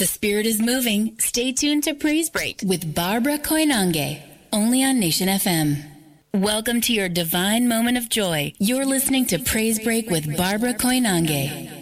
the Spirit is moving. Stay tuned to Praise Break with Barbara Koinange, only on Nation FM. Welcome to your divine moment of joy. You're listening to Praise Break with Barbara Koinange.